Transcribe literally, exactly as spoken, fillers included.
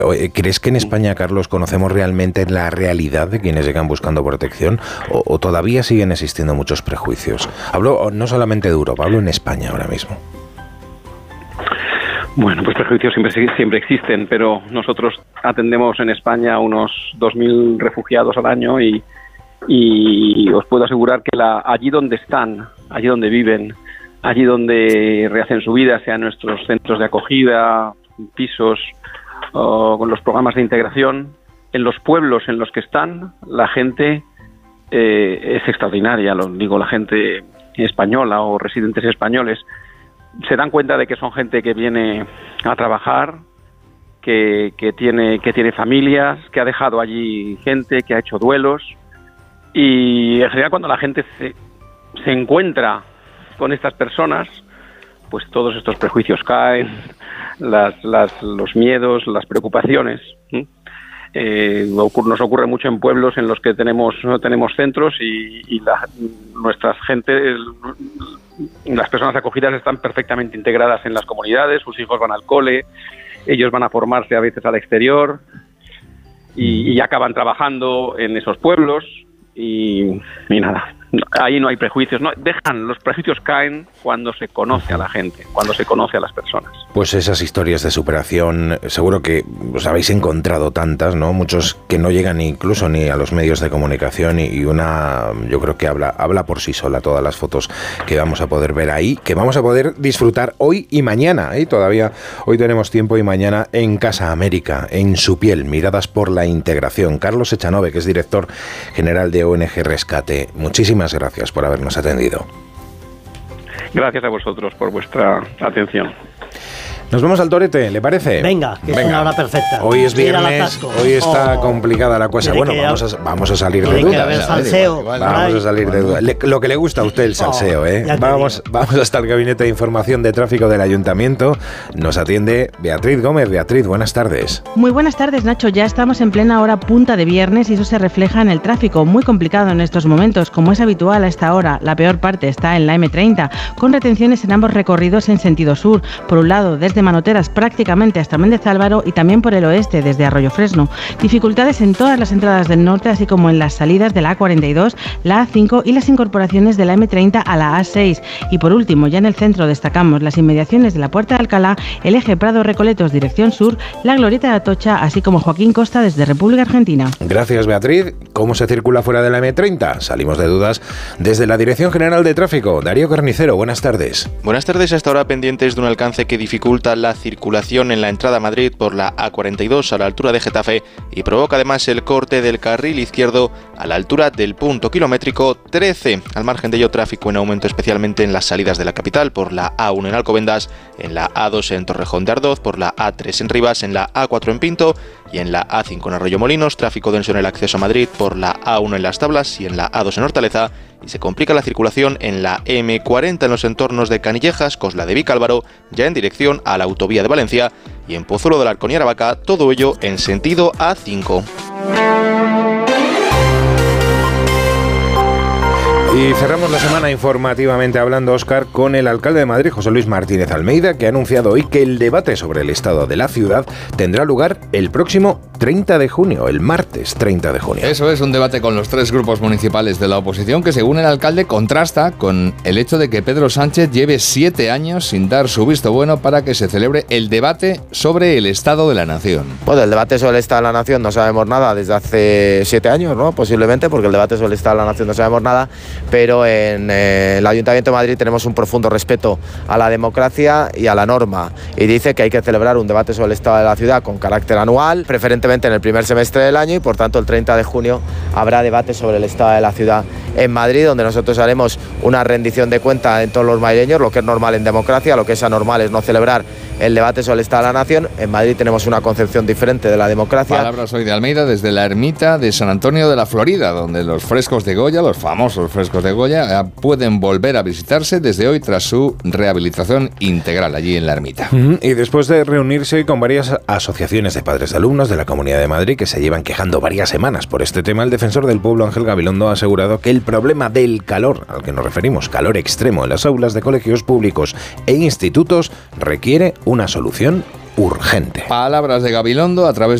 ¿Crees que en España, Carlos, conocemos realmente la realidad de quienes llegan buscando protección o, o todavía siguen existiendo muchos prejuicios? Hablo no solamente de Europa, hablo en España ahora mismo. Bueno, pues prejuicios siempre, siempre existen, pero nosotros atendemos en España a unos dos mil refugiados al año y, y os puedo asegurar que la, allí donde están, allí donde viven, allí donde rehacen su vida, sean nuestros centros de acogida, pisos o con los programas de integración, en los pueblos en los que están, la gente eh, es extraordinaria, lo digo, la gente española o residentes españoles, se dan cuenta de que son gente que viene a trabajar, que, que tiene que tiene familias, que ha dejado allí gente, que ha hecho duelos, y en general cuando la gente se, se encuentra con estas personas, pues todos estos prejuicios caen, las, las, los miedos, las preocupaciones. ¿sí? Eh, nos ocurre mucho en pueblos en los que tenemos no tenemos centros y, y la, nuestras gente, las personas acogidas están perfectamente integradas en las comunidades, sus hijos van al cole, ellos van a formarse a veces al exterior y, y acaban trabajando en esos pueblos y, y nada. Ahí no hay prejuicios, no, dejan, los prejuicios caen cuando se conoce a la gente, cuando se conoce a las personas. Pues esas historias de superación, seguro que os habéis encontrado tantas, ¿no? Muchos que no llegan incluso ni a los medios de comunicación y, y una, yo creo que habla, habla por sí sola todas las fotos que vamos a poder ver ahí, que vamos a poder disfrutar hoy y mañana, ¿eh? Todavía hoy tenemos tiempo y mañana en Casa América, en Su Piel, miradas por la integración. Carlos Echanove, que es director general de O N G Rescate, muchísimas gracias por habernos atendido. Gracias a vosotros por vuestra atención. Nos vamos al torete, ¿le parece? Venga, que Venga. Es una hora perfecta. Hoy es viernes, hoy está oh. complicada la cosa. Bueno, vamos a, vamos a salir de dudas. Salseo. Vamos a salir de dudas. Le, lo que le gusta a usted el salseo, ¿eh? Oh, vamos, vamos hasta el Gabinete de Información de Tráfico del Ayuntamiento. Nos atiende Beatriz Gómez. Beatriz, buenas tardes. Muy buenas tardes, Nacho. Ya estamos en plena hora punta de viernes y eso se refleja en el tráfico, muy complicado en estos momentos. Como es habitual a esta hora, la peor parte está en la eme treinta, con retenciones en ambos recorridos en sentido sur. Por un lado, desde Manoteras prácticamente hasta Méndez Álvaro y también por el oeste desde Arroyo Fresno. Dificultades en todas las entradas del norte, así como en las salidas de la A cuarenta y dos, la A cinco y las incorporaciones de la eme treinta a la A seis. Y por último, ya en el centro destacamos las inmediaciones de la Puerta de Alcalá, el eje Prado-Recoletos dirección sur, la Glorieta de Atocha, así como Joaquín Costa desde República Argentina. Gracias, Beatriz. ¿Cómo se circula fuera de la eme treinta? Salimos de dudas desde la Dirección General de Tráfico. Darío Carnicero, buenas tardes. Buenas tardes. Hasta ahora pendientes de un alcance que dificulta la circulación en la entrada a Madrid por la A cuarenta y dos a la altura de Getafe y provoca además el corte del carril izquierdo a la altura del punto kilométrico trece. Al margen de ello, tráfico en aumento especialmente en las salidas de la capital por la A uno en Alcobendas, en la A dos en Torrejón de Ardoz, por la A tres en Rivas, en la A cuatro en Pinto y en la A cinco en Arroyomolinos. Tráfico denso en el acceso a Madrid por la A uno en Las Tablas y en la A dos en Hortaleza. Y se complica la circulación en la eme cuarenta en los entornos de Canillejas, Cosla de Vicálvaro, ya en dirección a la autovía de Valencia, y en Pozuelo del Arcón y Aravaca, todo ello en sentido A cinco. Y cerramos la semana informativamente hablando, Óscar, con el alcalde de Madrid, José Luis Martínez Almeida, que ha anunciado hoy que el debate sobre el estado de la ciudad tendrá lugar el próximo treinta de junio, el martes treinta de junio. Eso es, un debate con los tres grupos municipales de la oposición que, según el alcalde, contrasta con el hecho de que Pedro Sánchez lleve siete años sin dar su visto bueno para que se celebre el debate sobre el estado de la nación. Bueno, el debate sobre el estado de la nación no sabemos nada desde hace siete años, ¿no? Posiblemente, porque el debate sobre el estado de la nación no sabemos nada, pero en eh, el Ayuntamiento de Madrid tenemos un profundo respeto a la democracia y a la norma, y dice que hay que celebrar un debate sobre el estado de la ciudad con carácter anual, preferentemente en el primer semestre del año, y por tanto el treinta de junio habrá debate sobre el estado de la ciudad en Madrid, donde nosotros haremos una rendición de cuenta en todos los madrileños, lo que es normal en democracia. Lo que es anormal es no celebrar el debate sobre el estado de la nación. En Madrid tenemos una concepción diferente de la democracia. Palabras hoy de Almeida desde la ermita de San Antonio de la Florida, donde los frescos de Goya, los famosos frescos de Goya, pueden volver a visitarse desde hoy tras su rehabilitación integral allí en la ermita. Uh-huh. Y después de reunirse hoy con varias asociaciones de padres de alumnos de la Comunidad de Madrid que se llevan quejando varias semanas por este tema, el defensor del pueblo, Ángel Gabilondo, ha asegurado que el problema del calor, al que nos referimos, calor extremo en las aulas de colegios públicos e institutos, requiere una solución urgente. Palabras de Gabilondo a través